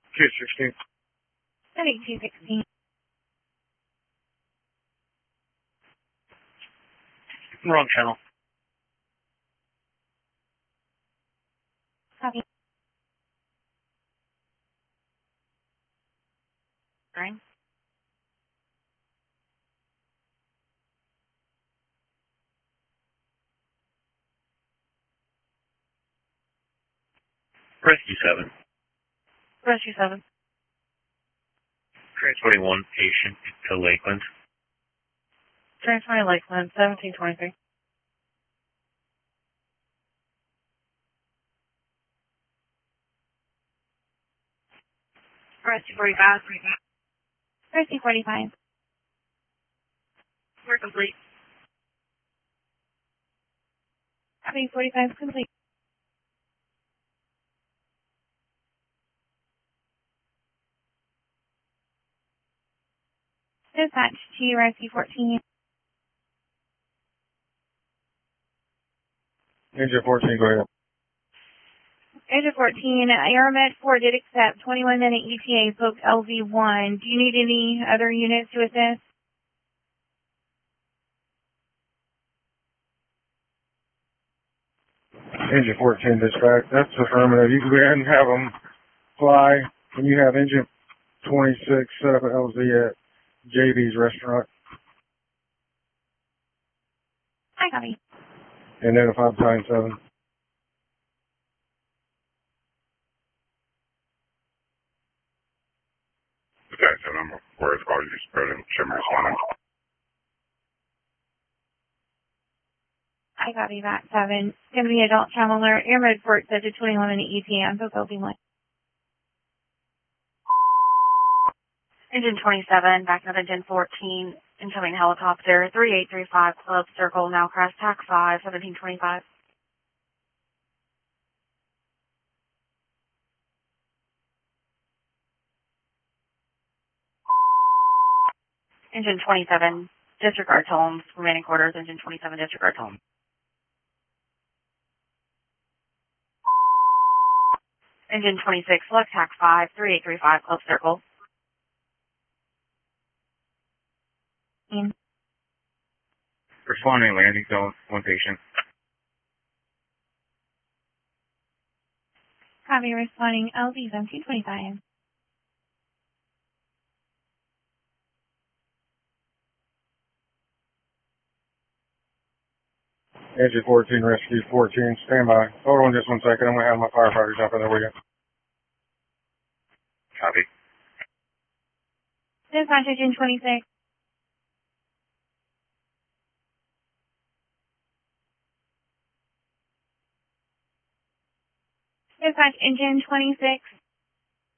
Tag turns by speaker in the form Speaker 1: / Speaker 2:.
Speaker 1: 216.
Speaker 2: 7216.
Speaker 1: Wrong channel.
Speaker 2: Copy. Right.
Speaker 1: Rescue 7.
Speaker 2: Rescue 7.
Speaker 1: Transfer 21 patient to Lakeland.
Speaker 2: Transferring Lakeland, 1723.
Speaker 3: Rescue 45.
Speaker 2: Rescue 45.
Speaker 3: We're complete.
Speaker 2: Copy 45 complete. Dispatch to Rescue 14.
Speaker 1: Engine 14, go ahead.
Speaker 2: Engine 14, Aeromed 4 did accept 21-minute ETA book LV1. Do you need any other units to assist?
Speaker 1: Engine 14 dispatch. That's affirmative. You can go ahead and have them fly. When you have engine 26 set up at LZ at JV's restaurant.
Speaker 2: I copy.
Speaker 1: And then if I'm tying 7.
Speaker 4: That's the number. Where it's called, you spread and shimmer responding.
Speaker 2: I copy that 7. It's going to be adult traveler. Airmode 4 accepted 21-minute ETA on book LV1.
Speaker 3: Engine 27, back up engine 14, incoming helicopter, 3835 Club Circle, now crash TAC 5, 1725. Engine 27, disregard tones, remaining quarters, engine 27, disregard tones. Engine 26, left TAC 5, 3835 Club Circle.
Speaker 2: In.
Speaker 1: Responding landing zone, 1 patient.
Speaker 2: Copy responding LV 1725.
Speaker 1: Engine 14, rescue 14, stand by. Hold on just 1 second. I'm going to have my firefighters jump in there with you.
Speaker 4: Copy.
Speaker 2: Dispatch engine 26. Dispatch engine 26.